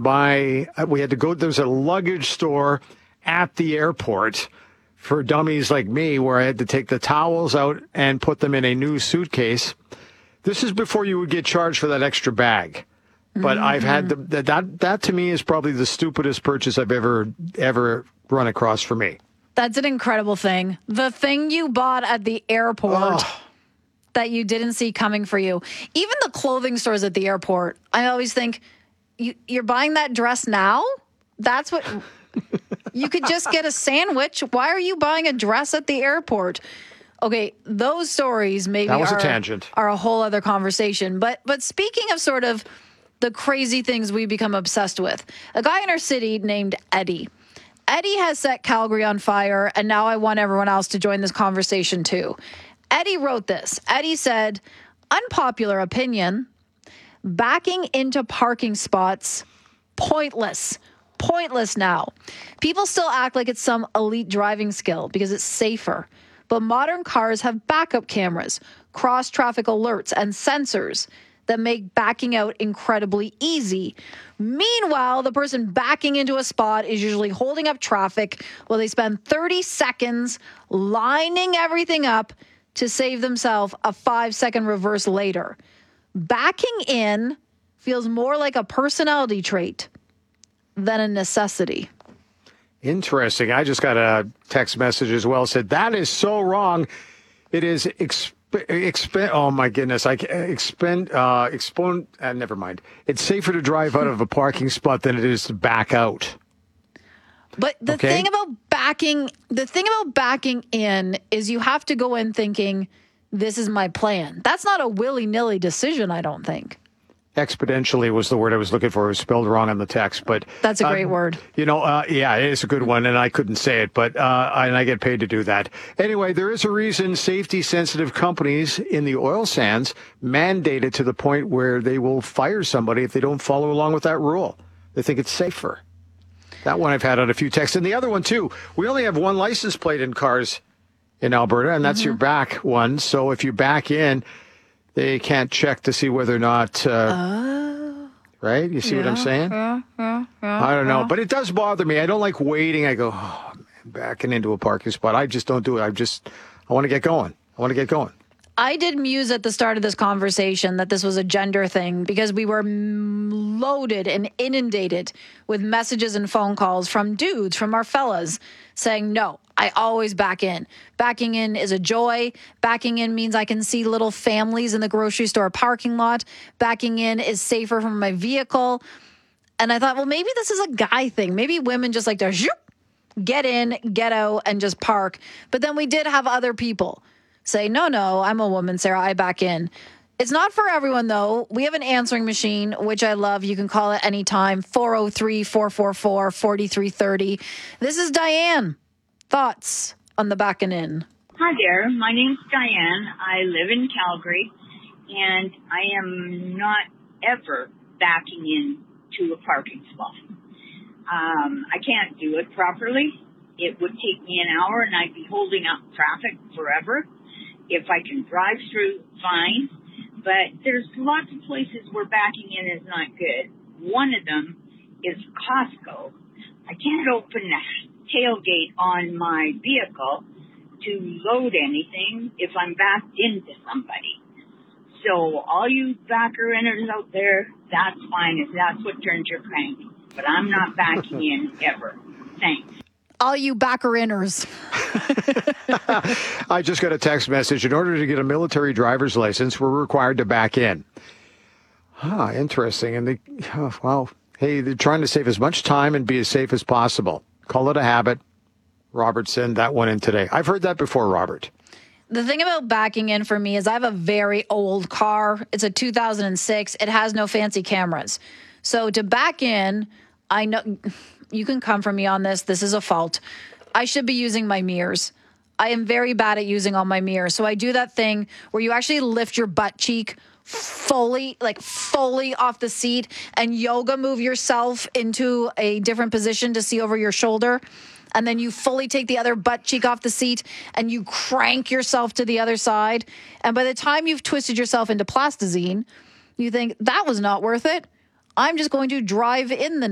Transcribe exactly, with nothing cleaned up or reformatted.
buy, we had to go, there's a luggage store at the airport for dummies like me where I had to take the towels out and put them in a new suitcase. This is before you would get charged for that extra bag. But mm-hmm. I've had the, that, that to me is probably the stupidest purchase I've ever, ever run across for me. That's an incredible thing. The thing you bought at the airport oh. that you didn't see coming for you. Even the clothing stores at the airport, I always think, you, you're buying that dress now? That's what... You could just get a sandwich. Why are you buying a dress at the airport? Okay, those stories maybe that was are, a tangent. are a whole other conversation. But but speaking of sort of the crazy things we become obsessed with, a guy in our city named Eddie. Eddie has set Calgary on fire, and now I want everyone else to join this conversation too. Eddie wrote this. Eddie said, unpopular opinion, backing into parking spots, pointless. Pointless now. People still act like it's some elite driving skill because it's safer. But modern cars have backup cameras, cross-traffic alerts, and sensors that make backing out incredibly easy. Meanwhile, the person backing into a spot is usually holding up traffic while they spend thirty seconds lining everything up to save themselves a five-second reverse later. Backing in feels more like a personality trait than a necessity. Interesting. I just got a text message as well. Said, that is so wrong. It is exp- exp- oh my goodness. I expend, uh, expon, uh, never mind. It's safer to drive out of a parking spot than it is to back out. But the okay? thing about backing, the thing about backing in is you have to go in thinking, this is my plan. That's not a willy-nilly decision, I don't think. Exponentially was the word I was looking for. It was spelled wrong on the text, but that's a great uh, word. You know, uh, yeah, it is a good one, and I couldn't say it, but uh, and I get paid to do that. Anyway, there is a reason safety-sensitive companies in the oil sands mandate it to the point where they will fire somebody if they don't follow along with that rule. They think it's safer. That one I've had on a few texts, and the other one too. We only have one license plate in cars in Alberta, and that's mm-hmm. your back one. So if you back in, they can't check to see whether or not, uh, uh, right? You see yeah, what I'm saying? Yeah, yeah, yeah. I don't know. Yeah. But it does bother me. I don't like waiting. I go, oh, man, backing into a parking spot. I just don't do it. I just, I want to get going. I want to get going. I did muse at the start of this conversation that this was a gender thing because we were loaded and inundated with messages and phone calls from dudes, from our fellas, saying, no, I always back in. Backing in is a joy. Backing in means I can see little families in the grocery store parking lot. Backing in is safer from my vehicle. And I thought, well, maybe this is a guy thing. Maybe women just like to zoop, get in, get out, and just park. But then we did have other people say, no, no, I'm a woman, Sarah, I back in. It's not for everyone, though. We have an answering machine, which I love. You can call it anytime, four oh three, four four four, four three three oh. This is Diane. Thoughts on the backing in? Hi there. My name's Diane. I live in Calgary, and I am not ever backing in to a parking spot. Um, I can't do it properly. It would take me an hour, and I'd be holding up traffic forever. If I can drive through, fine. But there's lots of places where backing in is not good. One of them is Costco. I can't open the tailgate on my vehicle to load anything if I'm backed into somebody. So all you backer-inners out there, that's fine if that's what turns your crank. But I'm not backing in ever. Thanks. All you backer-inners. I just got a text message. In order to get a military driver's license, we're required to back in. Ah, interesting. And they, oh, well, hey, they're trying to save as much time and be as safe as possible. Call it a habit. Robert, send that one in today. I've heard that before, Robert. The thing about backing in for me is I have a very old car. It's a two thousand six. It has no fancy cameras. So to back in, I know you can come for me on this. This is a fault. I should be using my mirrors. I am very bad at using all my mirrors. So I do that thing where you actually lift your butt cheek fully, like fully off the seat and yoga move yourself into a different position to see over your shoulder. And then you fully take the other butt cheek off the seat and you crank yourself to the other side. And by the time you've twisted yourself into plasticine, you think that was not worth it. I'm just going to drive in the